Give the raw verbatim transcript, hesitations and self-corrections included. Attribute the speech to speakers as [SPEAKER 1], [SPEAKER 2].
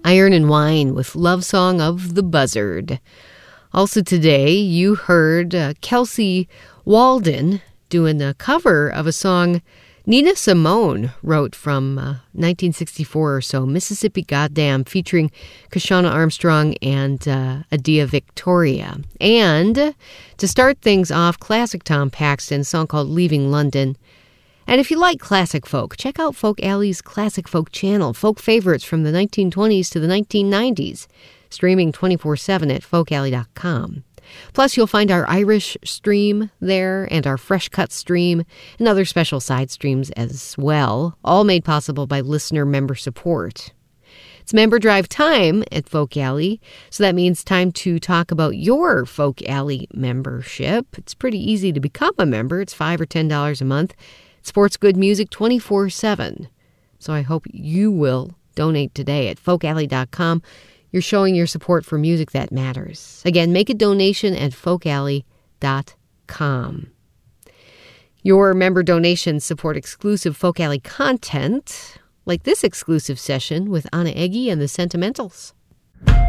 [SPEAKER 1] Iron and Wine with Love Song of the Buzzard. Also today, you heard uh, Kelsey Walden doing a cover of a song Nina Simone wrote from uh, nineteen sixty-four or so, Mississippi Goddam, featuring Kashana Armstrong and uh, Adia Victoria. And to start things off, classic Tom Paxton, a song called Leaving London. And if you like classic folk, check out Folk Alley's Classic Folk channel, folk favorites from the nineteen twenties to the nineteen nineties, streaming twenty-four seven at folk alley dot com. Plus, you'll find our Irish stream there and our Fresh Cut stream and other special side streams as well, all made possible by listener member support. It's member drive time at Folk Alley, so that means time to talk about your Folk Alley membership. It's pretty easy to become a member. It's five dollars or ten dollars a month. It supports good music twenty-four seven. So I hope you will donate today at folk alley dot com. You're showing your support for music that matters. Again, make a donation at folk alley dot com. Your member donations support exclusive Folk Alley content, like this exclusive session with Anna Eggy and the Sentimentals.